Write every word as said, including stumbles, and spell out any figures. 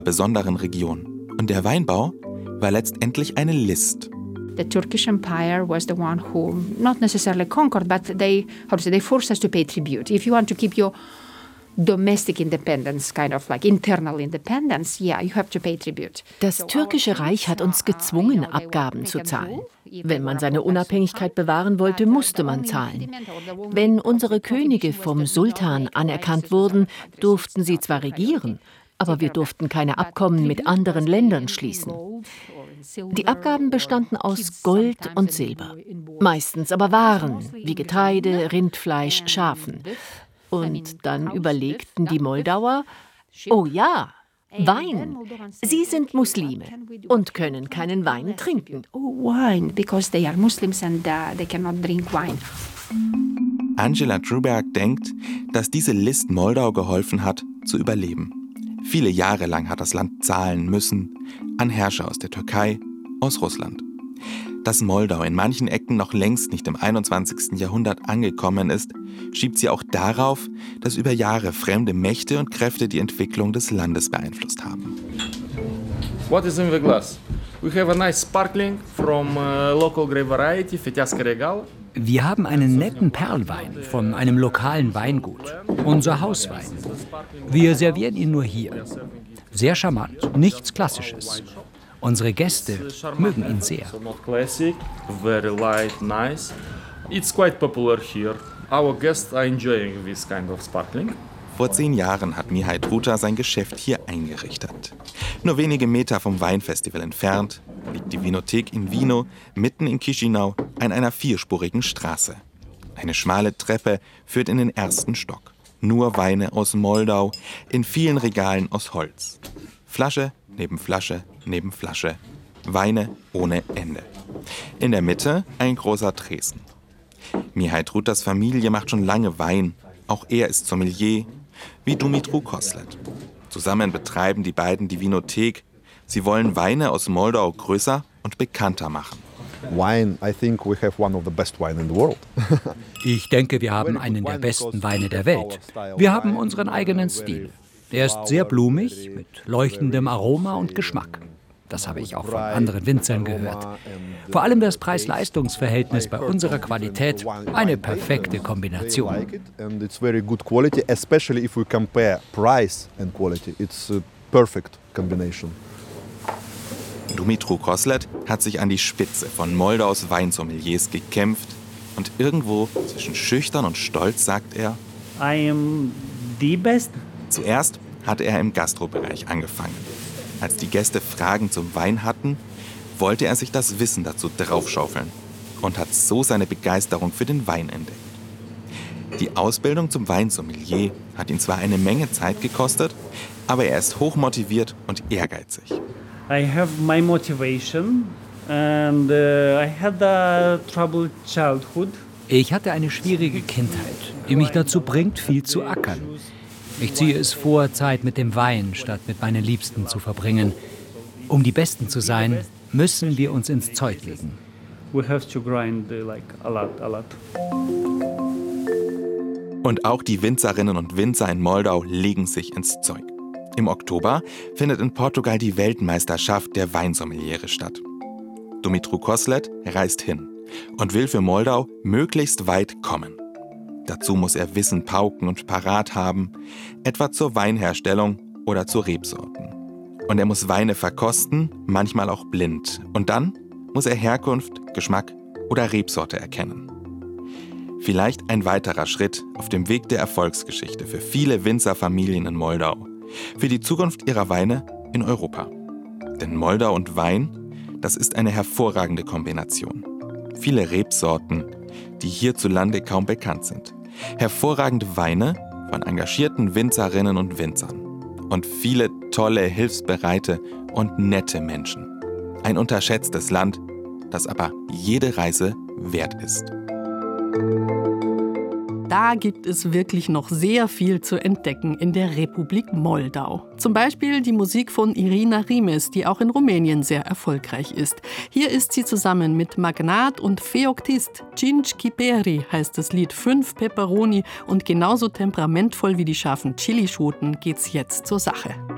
besonderen Region. Und der Weinbau war letztendlich eine List. The Turkish Empire was the one who not necessarily conquered, but they, how to say, they forced us to pay tribute. If you want to keep your domestic independence, kind of like internal independence, yeah, you have to pay tribute. Das türkische Reich hat uns gezwungen, Abgaben zu zahlen. Wenn man seine Unabhängigkeit bewahren wollte, musste man zahlen. Wenn unsere Könige vom Sultan anerkannt wurden, durften sie zwar regieren, aber wir durften keine Abkommen mit anderen Ländern schließen. Die Abgaben bestanden aus Gold und Silber, meistens aber Waren wie Getreide, Rindfleisch, Schafen. Und dann überlegten die Moldauer, oh ja, Wein. Sie sind Muslime und können keinen Wein trinken. Oh, wine, because they are Muslims and uh, they cannot drink wine. Angela Truberg denkt, dass diese List Moldau geholfen hat, zu überleben. Viele Jahre lang hat das Land zahlen müssen an Herrscher aus der Türkei, aus Russland. Dass Moldau in manchen Ecken noch längst nicht im einundzwanzigsten Jahrhundert angekommen ist, schiebt sie auch darauf, dass über Jahre fremde Mächte und Kräfte die Entwicklung des Landes beeinflusst haben. What is in the glass? We have a nice sparkling from uh, local grape variety, Fetiasca Regal. Wir haben einen netten Perlwein von einem lokalen Weingut, unser Hauswein. Wir servieren ihn nur hier. Sehr charmant, nichts Klassisches. Unsere Gäste mögen ihn sehr. It's quite popular here. Our guests are enjoying this kind of sparkling. Vor zehn Jahren hat Mihai Druta sein Geschäft hier eingerichtet. Nur wenige Meter vom Weinfestival entfernt liegt die Vinothek in Vino, mitten in Chișinău, an einer vierspurigen Straße. Eine schmale Treppe führt in den ersten Stock. Nur Weine aus Moldau, in vielen Regalen aus Holz. Flasche neben Flasche neben Flasche. Weine ohne Ende. In der Mitte ein großer Tresen. Mihai Drutas Familie macht schon lange Wein. Auch er ist Sommelier, wie Dumitru Koslet. Zusammen betreiben die beiden die Vinothek. Sie wollen Weine aus Moldau größer und bekannter machen. Wine, I think we have one of the best wine in the world. Ich denke, wir haben einen der besten Weine der Welt. Wir haben unseren eigenen Stil. Er ist sehr blumig, mit leuchtendem Aroma und Geschmack. Das habe ich auch von anderen Winzern gehört. Vor allem das Preis-Leistungs-Verhältnis bei unserer Qualität, eine perfekte Kombination. Dumitru Koslet hat sich an die Spitze von Moldaus Weinsommeliers gekämpft und irgendwo zwischen schüchtern und stolz sagt er: I am the best. Zuerst hatte er im Gastrobereich angefangen. Als die Gäste Fragen zum Wein hatten, wollte er sich das Wissen dazu draufschaufeln und hat so seine Begeisterung für den Wein entdeckt. Die Ausbildung zum Weinsommelier hat ihn zwar eine Menge Zeit gekostet, aber er ist hochmotiviert und ehrgeizig. I have my motivation and uh, I had a troubled childhood. Ich hatte eine schwierige Kindheit, die mich dazu bringt, viel zu ackern. Ich ziehe es vor, Zeit mit dem Wein statt mit meinen Liebsten zu verbringen. Um die Besten zu sein, müssen wir uns ins Zeug legen. We have to grind like a lot, a lot. Und auch die Winzerinnen und Winzer in Moldau legen sich ins Zeug. Im Oktober findet in Portugal die Weltmeisterschaft der Weinsommeliere statt. Dumitru Koslet reist hin und will für Moldau möglichst weit kommen. Dazu muss er Wissen pauken und parat haben, etwa zur Weinherstellung oder zu Rebsorten. Und er muss Weine verkosten, manchmal auch blind. Und dann muss er Herkunft, Geschmack oder Rebsorte erkennen. Vielleicht ein weiterer Schritt auf dem Weg der Erfolgsgeschichte für viele Winzerfamilien in Moldau, für die Zukunft ihrer Weine in Europa. Denn Moldau und Wein, das ist eine hervorragende Kombination. Viele Rebsorten, die hierzulande kaum bekannt sind. Hervorragende Weine von engagierten Winzerinnen und Winzern. Und viele tolle, hilfsbereite und nette Menschen. Ein unterschätztes Land, das aber jede Reise wert ist. Da gibt es wirklich noch sehr viel zu entdecken in der Republik Moldau. Zum Beispiel die Musik von Irina Rimes, die auch in Rumänien sehr erfolgreich ist. Hier ist sie zusammen mit Magnat und Feoctist. Cinci Chiperi heißt das Lied, fünf Peperoni und genauso temperamentvoll wie die scharfen Chilischoten geht's jetzt zur Sache.